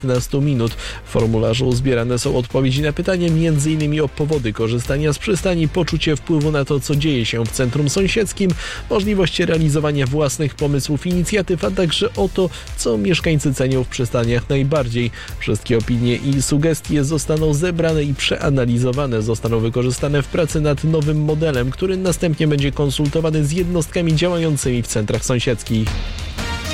15 minut. W formularzu zbierane są odpowiedzi na pytania m.in. o powody korzystania z przystani, poczucie wpływu na to, co dzieje się w centrum sąsiedzkim, możliwości realizowania własnych pomysłów, inicjatyw, a także o to, co mieszkańcy cenią w przystaniach najbardziej. Wszystkie opinie i sugestie zostaną zebrane i przeanalizowane, zostaną wykorzystane w pracy nad nowym modelem, który następnie będzie konsultowany z jednostkami działającymi w centrach sąsiedzkich.